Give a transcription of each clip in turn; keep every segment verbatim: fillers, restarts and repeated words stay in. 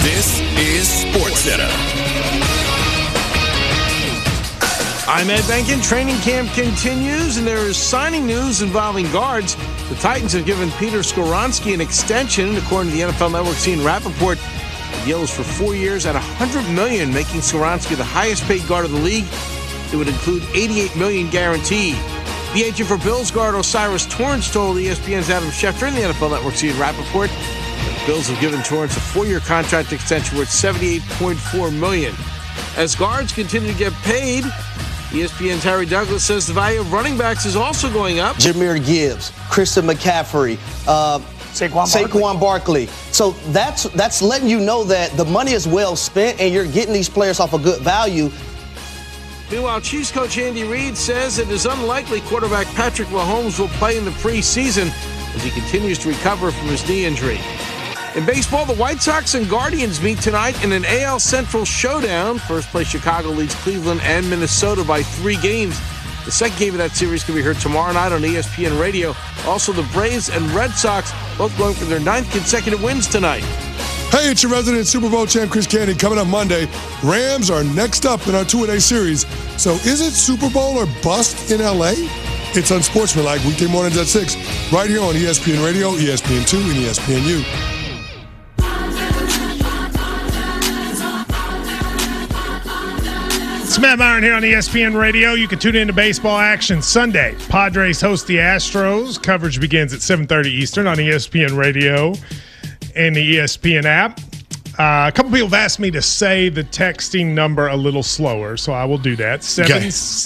This is SportsCenter. I'm Ed Benkin. Training camp continues, and there is signing news involving guards. The Titans have given Peter Skoronski an extension, according to the N F L Network's Ian Rappaport. The deal is for four years at one hundred million dollars, making Skoronski the highest-paid guard of the league. It would include eighty-eight million dollars guaranteed. The agent for Bills guard Osiris Torrance told E S P N's Adam Schefter and the N F L Network's Ian Rappaport that the Bills have given Torrance a four-year contract extension worth seventy-eight point four million dollars. As guards continue to get paid, E S P N's Harry Douglas says the value of running backs is also going up. Jahmyr Gibbs, Christian McCaffrey, uh, Saquon, Saquon Barkley. So that's that's letting you know that the money is well spent and you're getting these players off a good value. Meanwhile, Chiefs coach Andy Reid says it is unlikely quarterback Patrick Mahomes will play in the preseason as he continues to recover from his knee injury. In baseball, the White Sox and Guardians meet tonight in an A L Central showdown. First place Chicago leads Cleveland and Minnesota by three games. The second game of that series can be heard tomorrow night on E S P N Radio. Also, the Braves and Red Sox both going for their ninth consecutive wins tonight. Hey, it's your resident Super Bowl champ, Chris Candy. Coming up Monday, Rams are next up in our two-a-day series. So is it Super Bowl or bust in L A? It's Unsportsmanlike, weekday mornings at six, right here on E S P N Radio, E S P N two, and E S P N U. It's Matt Myron here on E S P N Radio. You can tune in to baseball action Sunday. Padres host the Astros. Coverage begins at seven thirty Eastern on E S P N Radio and the E S P N app. Uh, a couple people have asked me to say the texting number a little slower, so I will do that. seven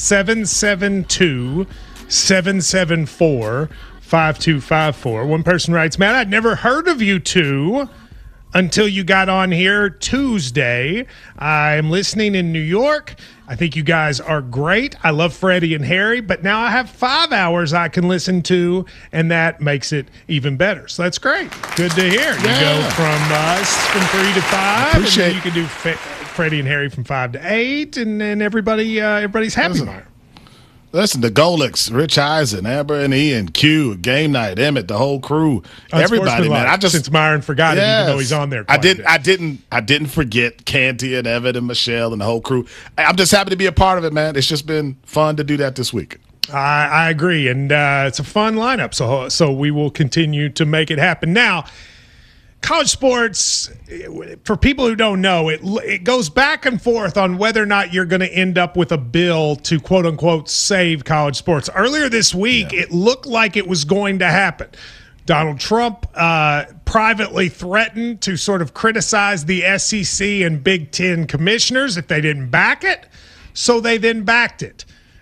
seven two, seven seven four, five two five four. One person writes, Matt, I'd never heard of you two until you got on here Tuesday. I'm listening in New York. I think you guys are great. I love Freddie and Harry, but now I have five hours I can listen to, and that makes it even better. So that's great. Good to hear. You yeah. go from us from three to five, Appreciate and then you can do Fe- Freddie and Harry from five to eight, and then everybody, uh, everybody's happy. Listen, listen, the Golix, Rich Eisen, Amber and Ian, Q, Game Night, Emmett, the whole crew, everybody, man. I just since Myron forgot yes, it, even though he's on there. I didn't. I didn't. I didn't forget Canty and Evan and Michelle and the whole crew. I'm just happy to be a part of it, man. It's just been fun to do that this week. I, I agree, and uh, it's a fun lineup. So, so we will continue to make it happen. Now, college sports, for people who don't know, it it goes back and forth on whether or not you're going to end up with a bill to quote unquote save college sports. Earlier this week, yeah. it looked like it was going to happen. Donald Trump uh, privately threatened to sort of criticize the S E C and Big Ten commissioners if they didn't back it. So they then backed it.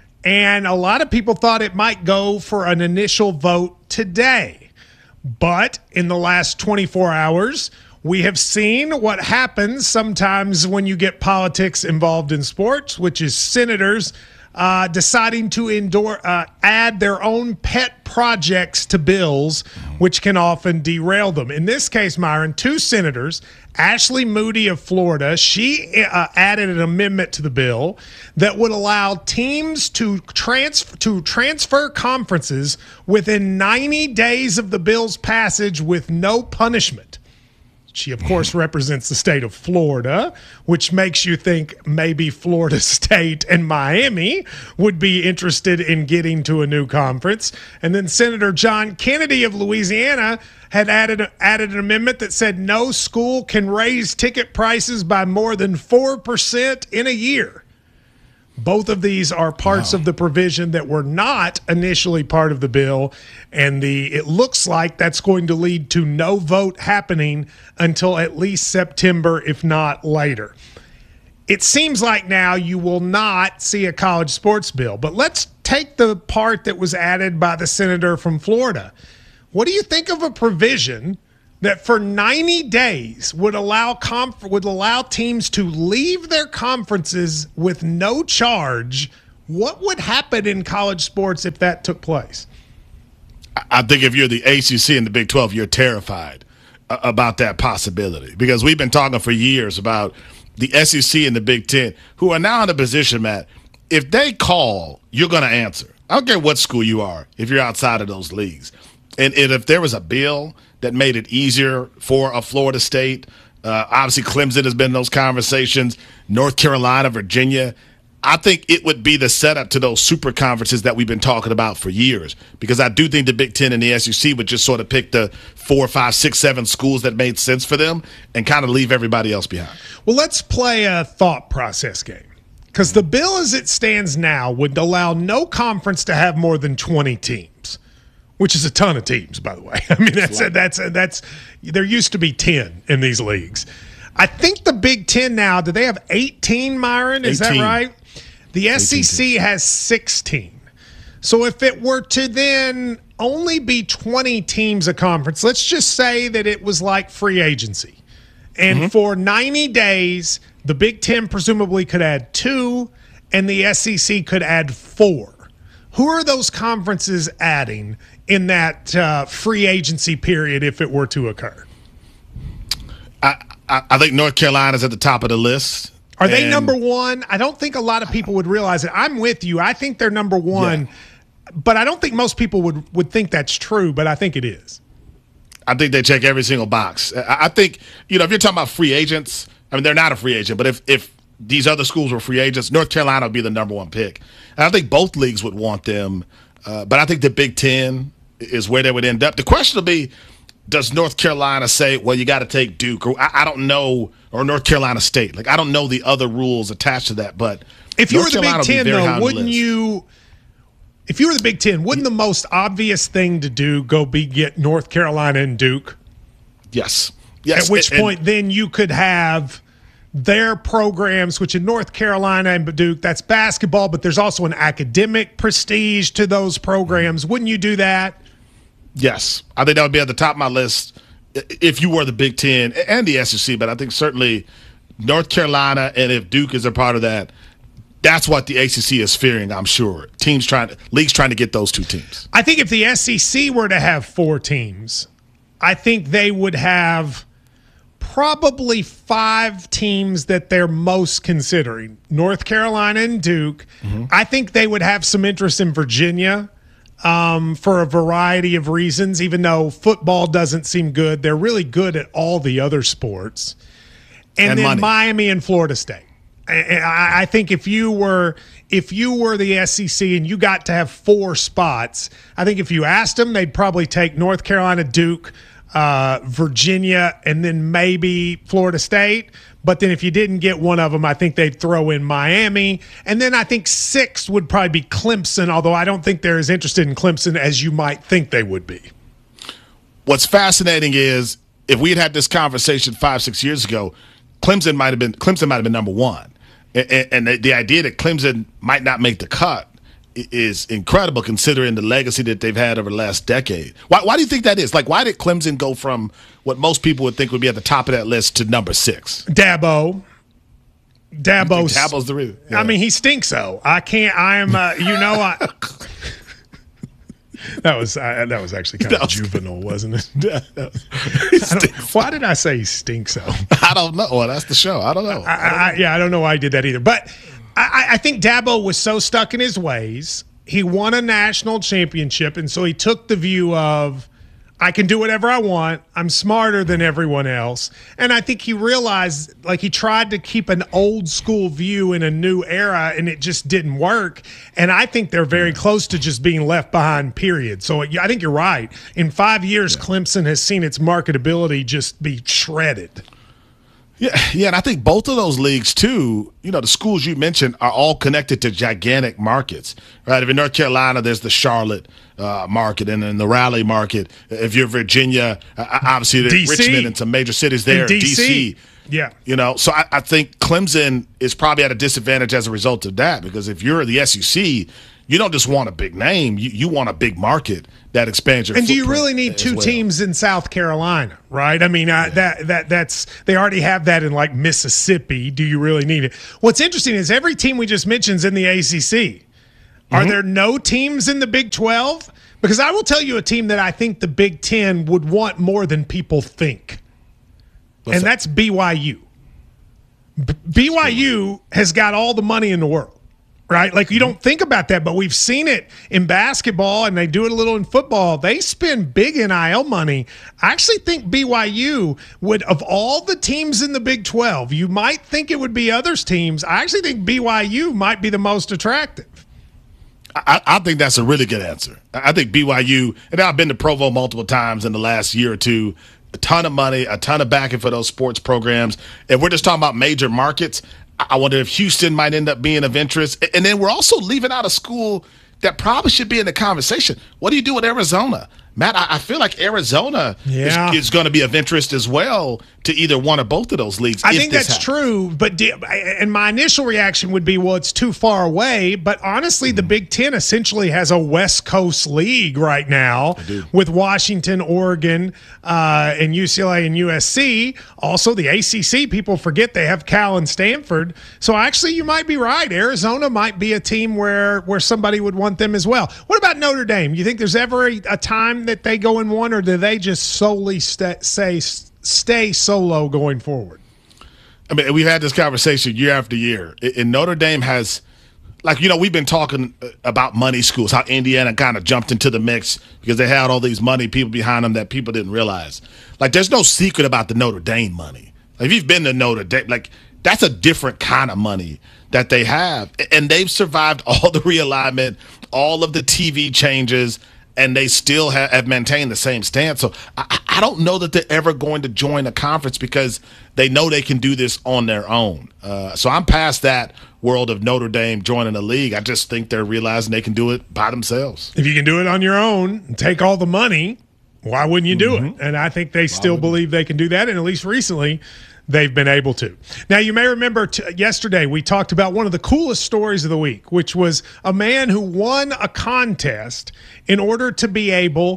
And a lot of people thought it might go for an initial vote today. But in the last twenty-four hours, we have seen what happens sometimes when you get politics involved in sports, which is senators uh, deciding to endorse, uh, add their own pet projects to bills, which can often derail them. In this case, Myron, two senators, Ashley Moody of Florida, she uh, added an amendment to the bill that would allow teams to transfer to transfer conferences within ninety days of the bill's passage with no punishment. She, of course, represents the state of Florida, which makes you think maybe Florida State and Miami would be interested in getting to a new conference. And then Senator John Kennedy of Louisiana had added, added an amendment that said no school can raise ticket prices by more than four percent in a year. Both of these are parts wow. of the provision that were not initially part of the bill, and the it looks like that's going to lead to no vote happening until at least September, if not later. It seems like now you will not see a college sports bill, but let's take the part that was added by the senator from Florida. What do you think of a provision that for ninety days would allow conf- would allow teams to leave their conferences with no charge? What would happen in college sports if that took place? I think if you're the A C C and the Big twelve, you're terrified about that possibility, because we've been talking for years about the S E C and the Big Ten, who are now in a position, Matt, if they call, you're going to answer. I don't care what school you are if you're outside of those leagues. And, and if there was a bill that made it easier for a Florida State Uh, obviously, Clemson has been in those conversations. North Carolina, Virginia. I think it would be the setup to those super conferences that we've been talking about for years, because I do think the Big Ten and the S E C would just sort of pick the four, five, six, seven schools that made sense for them and kind of leave everybody else behind. Well, let's play a thought process game, because the bill as it stands now would allow no conference to have more than twenty teams, which is a ton of teams, by the way. I mean, that's that's that's there used to be ten in these leagues. I think the Big Ten now, do they have eighteen, Myron? Is eighteen. That right? The S E C has sixteen. So if it were to then only be twenty teams a conference, let's just say that it was like free agency. And mm-hmm. for ninety days, the Big Ten presumably could add two, and the S E C could add four. Who are those conferences adding in that uh, free agency period if it were to occur? I, I, I think North Carolina's at the top of the list. Are they number one? I don't think a lot of people would realize it. I'm with you. I think they're number one, yeah. but I don't think most people would, would think that's true, but I think it is. I think they check every single box. I think, you know, if you're talking about free agents, I mean, they're not a free agent, but if, if these other schools were free agents, North Carolina would be the number one pick. And I think both leagues would want them, uh, but I think the Big Ten is where they would end up. The question will be, does North Carolina say, well, you got to take Duke? Or I, I don't know, or North Carolina State. Like, I don't know the other rules attached to that. But if you North were the Carolina Big Ten, though, wouldn't you – if you were the Big Ten, wouldn't the most obvious thing to do go be get North Carolina and Duke? Yes. Yes. At which and, point then you could have their programs, which in North Carolina and Duke, that's basketball, but there's also an academic prestige to those programs. Wouldn't you do that? Yes. I think that would be at the top of my list if you were the Big Ten and the S E C, but I think certainly North Carolina, and if Duke is a part of that, that's what the A C C is fearing, I'm sure. Teams trying to, leagues trying to get those two teams. I think if the S E C were to have four teams, I think they would have probably five teams that they're most considering. North Carolina and Duke. Mm-hmm. I think they would have some interest in Virginia um, for a variety of reasons, even though football doesn't seem good. They're really good at all the other sports. And, and then money. Miami and Florida State. I think if you were if you were the S E C and you got to have four spots, I think if you asked them, they'd probably take North Carolina, Duke, uh, Virginia, and then maybe Florida State. But then if you didn't get one of them, I think they'd throw in Miami. And then I think six would probably be Clemson, although I don't think they're as interested in Clemson as you might think they would be. What's fascinating is if we had had this conversation five, six years ago, Clemson might have been Clemson might have been number one. And the idea that Clemson might not make the cut is incredible considering the legacy that they've had over the last decade. Why, why do you think that is? Like, why did Clemson go from what most people would think would be at the top of that list to number six? Dabo. Dabo's, Dabo's the reason. Yeah. I mean, he stinks, though. I can't – I'm uh, – you know, I – That was uh, that was actually kind of juvenile, wasn't it? Why did I say he stinks though? I don't know. Well, that's the show. I don't know. I, I, I, yeah, I don't know why I did that either. But I, I think Dabo was so stuck in his ways. He won a national championship, and so he took the view of, I can do whatever I want. I'm smarter than everyone else. And I think he realized, like, he tried to keep an old school view in a new era, and it just didn't work. And I think they're very close to just being left behind, period. So I think you're right. In five years, yeah. Clemson has seen its marketability just be shredded. Yeah, yeah, and I think both of those leagues, too, you know, the schools you mentioned are all connected to gigantic markets, right? If in North Carolina, there's the Charlotte uh, market and then the Raleigh market. If you're Virginia, uh, obviously there's D C. Richmond and some major cities there. D C. D C. Yeah. You know, so I, I think Clemson is probably at a disadvantage as a result of that, because if you're the S E C, you don't just want a big name. You, you want a big market that expands your And do you really need two well. teams in South Carolina, right? I mean, uh, yeah. that that that's they already have that in, like, Mississippi. Do you really need it? What's interesting is every team we just mentioned is in the A C C. Are mm-hmm. there no teams in the Big twelve? Because I will tell you a team that I think the Big Ten would want more than people think, What's and that? that's B Y U. B- BYU has got all the money in the world. Right? Like, you don't think about that, but we've seen it in basketball, and they do it a little in football. They spend big N I L money. I actually think B Y U would, of all the teams in the Big twelve, you might think it would be others teams. I actually think B Y U might be the most attractive. I, I think that's a really good answer. I think B Y U, and I've been to Provo multiple times in the last year or two, a ton of money, a ton of backing for those sports programs. If we're just talking about major markets, I wonder if Houston might end up being of interest. And then we're also leaving out a school that probably should be in the conversation. What do you do with Arizona? Matt, I feel like Arizona yeah. is, is going to be of interest as well to either one or both of those leagues. I think that's happens. true, but and my initial reaction would be, well, it's too far away. But honestly, mm. the Big Ten essentially has a West Coast league right now with Washington, Oregon, uh, and U C L A and U S C. Also, the A C C, people forget they have Cal and Stanford. So actually, you might be right. Arizona might be a team where where somebody would want them as well. What about Notre Dame? You think there's ever a, a time that they go in one, or do they just solely st- say stay solo going forward? I mean, we've had this conversation year after year, and Notre Dame has, like, you know, we've been talking about money schools, how Indiana kind of jumped into the mix because they had all these money people behind them that people didn't realize. Like, there's no secret about the Notre Dame money. Like, if you've been to Notre Dame, like, that's a different kind of money that they have, and they've survived all the realignment, all of the T V changes, and they still have, have maintained the same stance. So I, I don't know that they're ever going to join a conference because they know they can do this on their own. Uh, so I'm past that world of Notre Dame joining a league. I just think they're realizing they can do it by themselves. If you can do it on your own and take all the money, why wouldn't you do mm-hmm. it? And I think they still believe they can do that, and at least recently they've been able to. Now, you may remember t- yesterday we talked about one of the coolest stories of the week, which was a man who won a contest in order to be able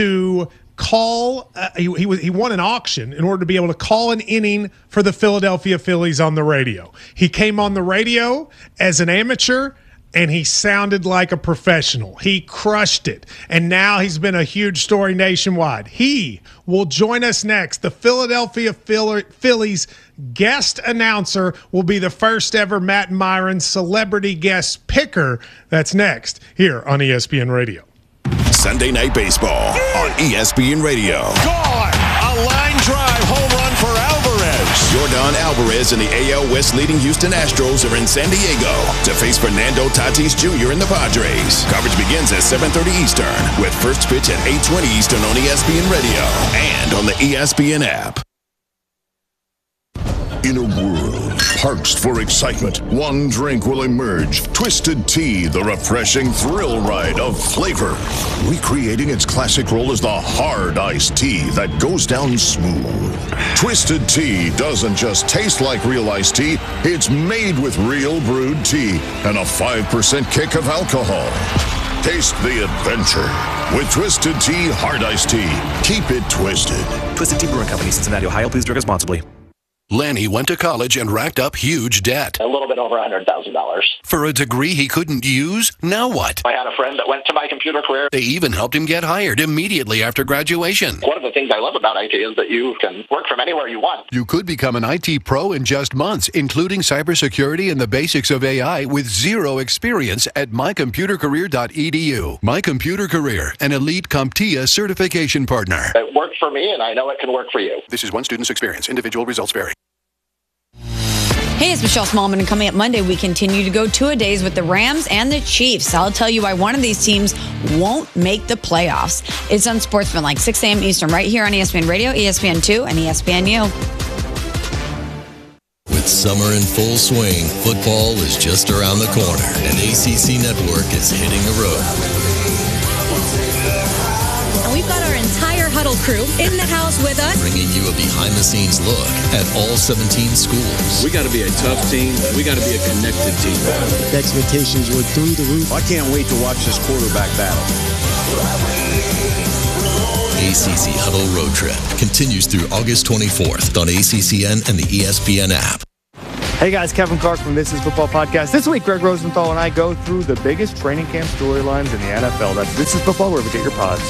to call uh, he, he, he won an auction in order to be able to call an inning for the Philadelphia Phillies on the radio. He came on the radio as an amateur, and he sounded like a professional. He crushed it. And now he's been a huge story nationwide. He will join us next. The Philadelphia Phillies guest announcer will be the first ever Matt Myron celebrity guest picker. That's next here on E S P N Radio. Sunday Night Baseball on E S P N Radio. Gone! A line drive home run for Alvarez. Yordan Alvarez and the A L West leading Houston Astros are in San Diego to face Fernando Tatis Junior and the Padres. Coverage begins at seven thirty Eastern with first pitch at eight twenty Eastern on E S P N Radio and on the E S P N app. In a world parched for excitement, one drink will emerge. Twisted Tea, the refreshing thrill ride of flavor. Recreating its classic role as the hard iced tea that goes down smooth. Twisted Tea doesn't just taste like real iced tea, it's made with real brewed tea and a five percent kick of alcohol. Taste the adventure with Twisted Tea Hard Iced Tea. Keep it twisted. Twisted Tea Brewing Company, Cincinnati, Ohio. Please drink responsibly. Lanny went to college and racked up huge debt. A little bit over one hundred thousand dollars. For a degree he couldn't use? Now what? I had a friend that went to My Computer Career. They even helped him get hired immediately after graduation. One of the things I love about I T is that you can work from anywhere you want. You could become an I T pro in just months, including cybersecurity and the basics of A I with zero experience at my computer career dot e d u. My Computer Career, an elite CompTIA certification partner. It worked for me, and I know it can work for you. This is one student's experience. Individual results vary. Hey, it's Michelle Smallman, and coming up Monday, we continue to go two-a-days with the Rams and the Chiefs. I'll tell you why one of these teams won't make the playoffs. It's Unsportsmanlike, six a.m. Eastern, right here on E S P N Radio, E S P N two, and E S P N U. With summer in full swing, football is just around the corner, and A C C Network is hitting the road. And we've got our entire Huddle crew in the house with us, bringing you a behind-the-scenes look at all seventeen schools. We got to be a tough team. We got to be a connected team. The expectations were through the roof. I can't wait to watch this quarterback battle. A C C Huddle Road Trip continues through August twenty-fourth on A C C N and the E S P N app. Hey guys, Kevin Clark from This Is Football Podcast. This week, Greg Rosenthal and I go through the biggest training camp storylines in the N F L. That's This Is Football, wherever you get your pods.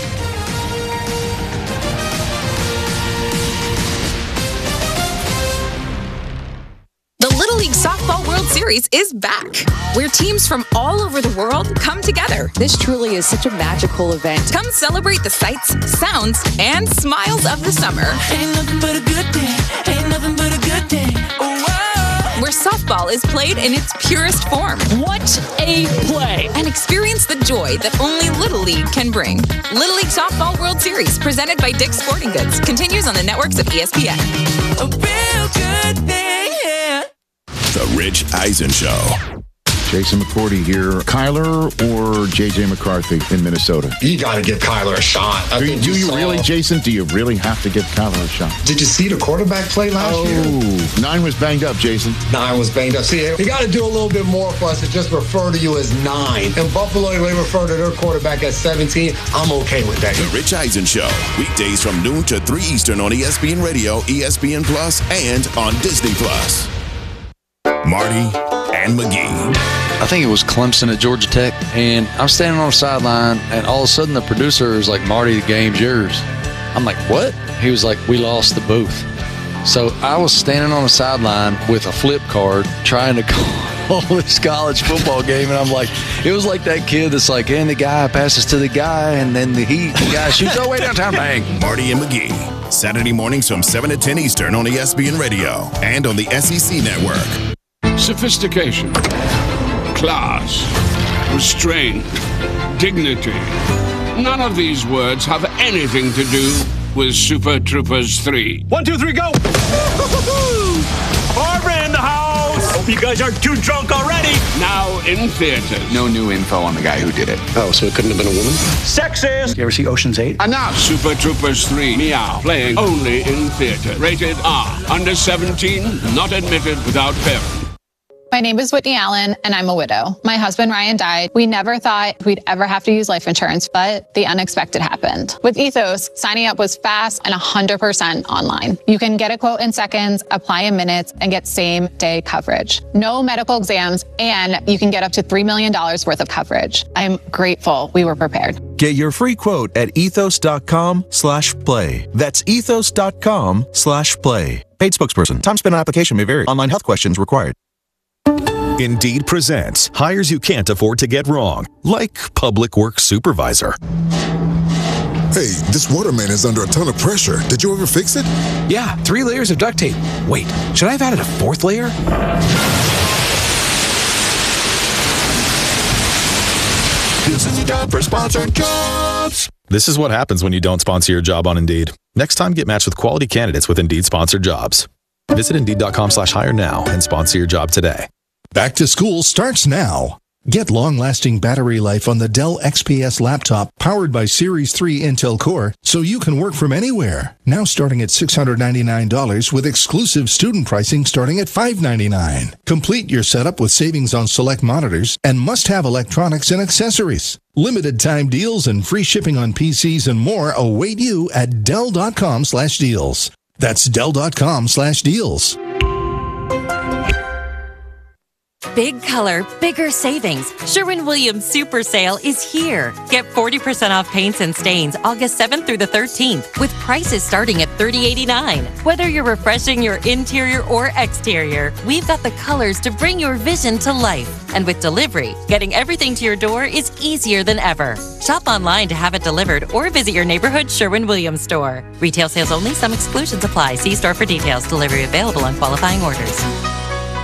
The Little Little League Softball World Series is back, where teams from all over the world come together. This truly is such a magical event. Come celebrate the sights, sounds, and smiles of the summer. Ain't nothing but a good day. Ain't nothing but a good day. Oh, wow. Where softball is played in its purest form. What a play! And experience the joy that only Little League can bring. Little League Softball World Series, presented by Dick's Sporting Goods, continues on the networks of E S P N. A real good thing, yeah. The Rich Eisen Show. Jason McCourty here. Kyler or J J McCarthy in Minnesota? You got to give Kyler a shot. I do think do you saw... really, Jason? Do you really have to give Kyler a shot? Did you see the quarterback play last oh, year? Oh, nine was banged up, Jason. Nine was banged up. See, you got to do a little bit more for us to just refer to you as nine. In Buffalo, they refer to their quarterback as seventeen. I'm okay with that. The Rich Eisen Show. Weekdays from noon to three Eastern on E S P N Radio, E S P N Plus, and on Disney Plus. Marty and McGee. I think it was Clemson at Georgia Tech, and I'm standing on the sideline, and all of a sudden the producer is like, Marty, the game's yours. I'm like, what? He was like, we lost the booth. So I was standing on the sideline with a flip card trying to call this college football game, and I'm like, it was like that kid that's like, and the guy passes to the guy, and then the, he, the guy shoots all the way downtown, bang. Marty and McGee, Saturday mornings from seven to ten Eastern on E S P N Radio and on the S E C Network. Sophistication, class, restraint, dignity. None of these words have anything to do with Super Troopers three. One, two, three, go! Barbara in the house! Hope you guys aren't too drunk already! Now in theaters. No new info on the guy who did it. Oh, so it couldn't have been a woman? Sexist! You ever see Ocean's eight? Enough! Super Troopers three, Meow, playing only in theater. Rated R. Under seventeen, not admitted without parents. My name is Whitney Allen, and I'm a widow. My husband, Ryan, died. We never thought we'd ever have to use life insurance, but the unexpected happened. With Ethos, signing up was fast and one hundred percent online. You can get a quote in seconds, apply in minutes, and get same-day coverage. No medical exams, and you can get up to three million dollars worth of coverage. I'm grateful we were prepared. Get your free quote at ethos.com slash play. That's ethos.com slash play. Paid spokesperson. Time spent on application may vary. Online health questions required. Indeed presents hires you can't afford to get wrong, like public works supervisor. Hey, this waterman is under a ton of pressure. Did you ever fix it? Yeah, three layers of duct tape. Wait, should I have added a fourth layer? This is time for sponsored jobs. This is what happens when you don't sponsor your job on Indeed. Next time, get matched with quality candidates with Indeed sponsored jobs. Visit Indeed.com slash hire now and sponsor your job today. Back to school starts now. Get long-lasting battery life on the Dell X P S laptop powered by Series three Intel Core so you can work from anywhere. Now starting at six hundred ninety-nine dollars with exclusive student pricing starting at five hundred ninety-nine dollars. Complete your setup with savings on select monitors and must-have electronics and accessories. Limited time deals and free shipping on P Cs and more await you at Dell.com slash deals. That's Dell.com slash deals. Big color, bigger savings. Sherwin-Williams Super Sale is here. Get forty percent off paints and stains August seventh through the thirteenth with prices starting at thirty eighty-nine. Whether you're refreshing your interior or exterior, we've got the colors to bring your vision to life. And with delivery, getting everything to your door is easier than ever. Shop online to have it delivered or visit your neighborhood Sherwin-Williams store. Retail sales only. Some exclusions apply. See store for details. Delivery available on qualifying orders.